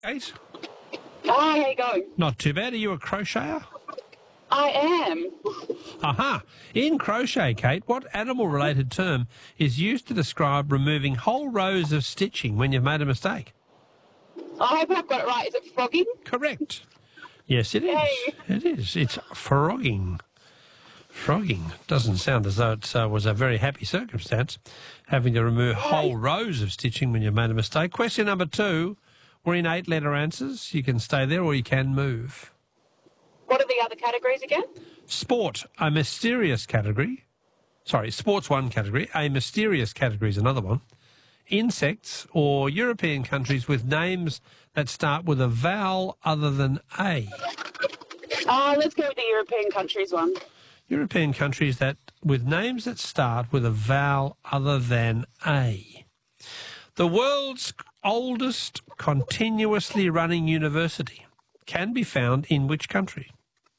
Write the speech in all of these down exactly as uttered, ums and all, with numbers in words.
Kate? Hi, how you going? Not too bad. Are you a crocheter? I am. Aha. In crochet, Kate, what animal-related term is used to describe removing whole rows of stitching when you've made a mistake? I hope I've got it right. Is it frogging? Correct. Yes, it is. Yay. It is. It's frogging. Frogging. Doesn't sound as though it uh, was a very happy circumstance, having to remove whole rows of stitching when you've made a mistake. Question number two. We're in eight-letter answers. You can stay there or you can move. What are the other categories again? Sport, a mysterious category. Sorry, sport's one category. A mysterious category is another one. Insects or European countries with names that start with a vowel other than A. Uh, let's go with the European countries one. European countries that with names that start with a vowel other than A. The world's oldest continuously running university can be found in which country?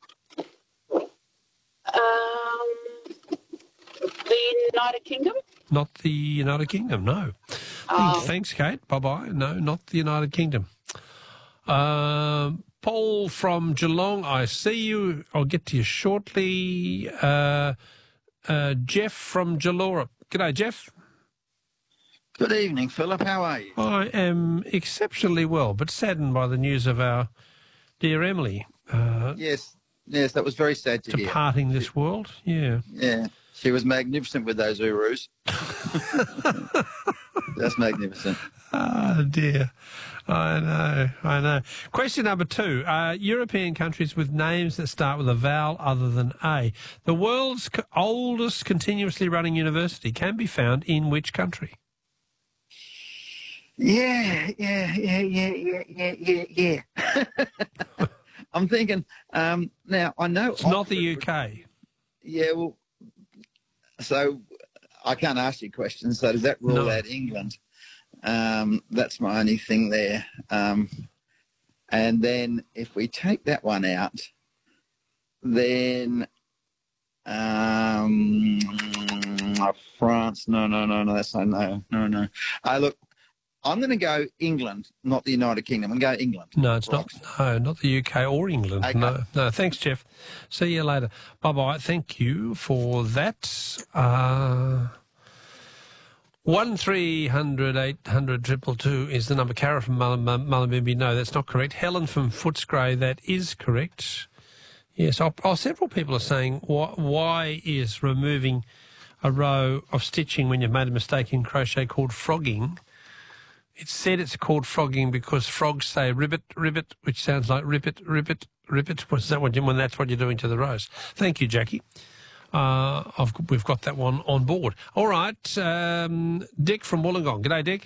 Um, the United Kingdom? Not the United Kingdom, no. Oh. Thanks, Kate. Bye-bye. No, not the United Kingdom. Um, Paul from Geelong, I see you. I'll get to you shortly. Uh, uh, Jeff from Geelong. G'day, Jeff. Good evening, Philip. How are you? I am exceptionally well, but saddened by the news of our dear Emily uh, Yes, yes, that was very sad to hear. departing this world. Yeah. Yeah, she was magnificent with those Urus. Just magnificent. Oh, dear. I know, I know. Question number two. Uh, European countries with names that start with a vowel other than A. The world's co- oldest continuously running university can be found in which country? Yeah, yeah, yeah, yeah, yeah, yeah, yeah, yeah. I'm thinking, um, now, I know... It's not the U K. Yeah, well, so I can't ask you questions, so does that rule No. out England? Um, that's my only thing there. Um, and then if we take that one out, then um, France, no, no, no, no, that's no, no, no, no. Uh, look, I'm going to go England, not the United Kingdom. I'm going to go England. No, it's not. No, not the U K or England. Okay. No, no. Thanks, Jeff. See you later. Bye-bye. Thank you for that. Uh, one three hundred eight hundred triple two is the number. Cara from Mullumbimby. No, that's not correct. Helen from Footscray. That is correct. Yes. Oh, oh, several people are saying why, why is removing a row of stitching when you've made a mistake in crochet called frogging? It's said it's called frogging because frogs say ribbit, ribbit, which sounds like ribbit, ribbit, ribbit. Was that what you, when that's what you're doing to the rows? Thank you, Jackie. Uh, I've, we've got that one on board. All right, um, Dick from Wollongong. G'day, Dick.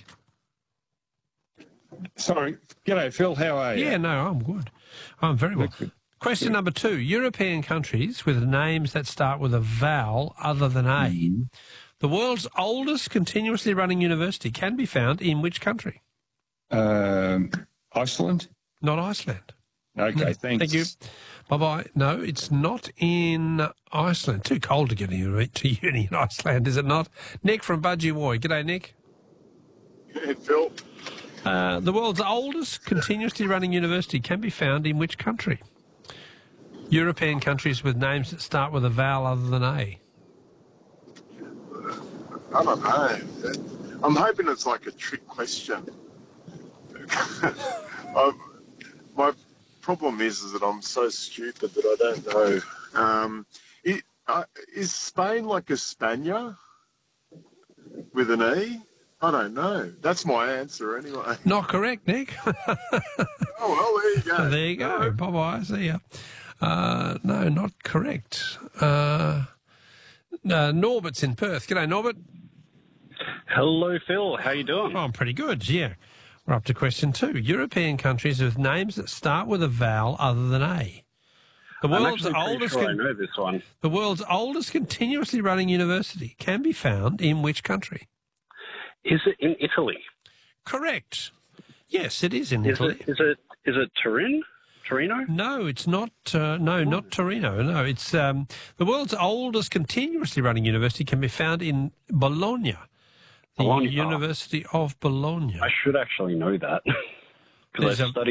Sorry. G'day, Phil. How are you? Yeah, no, I'm good. I'm very well. Good. Question number two. European countries with names that start with a vowel other than A. Mm-hmm. The world's oldest continuously running university can be found in which country? Um, Iceland? Not Iceland. Okay, No, thanks. Thank you. Bye-bye. No, it's not in Iceland. Too cold to get to uni in Iceland, is it not? Nick from Budgie Woy. G'day, Nick. Hey, Phil. Uh, the world's oldest continuously running university can be found in which country? European countries with names that start with a vowel other than A. I don't know. I'm hoping it's like a trick question. um, my problem is, is that I'm so stupid that I don't know. Um, it, uh, is Spain like España with an E? I don't know. That's my answer anyway. Not correct, Nick. Oh, well, there you go. There you go. Bye-bye. See ya. Uh, no, not correct. Uh, uh, Norbert's in Perth. G'day, Norbert. Hello, Phil. How you doing? Oh, I'm pretty good, yeah. We're up to question two. European countries with names that start with a vowel other than A. The I'm world's actually pretty oldest sure I con- know this one. The world's oldest continuously running university can be found in which country? Is it in Italy? Correct. Yes, it is in Is Italy. it? Is it? Is it Turin? Torino? No, it's not. Uh, no, not Torino. No, it's um, the world's oldest continuously running university can be found in Bologna, the Bologna. University of Bologna. I should actually know that because There's I a- studied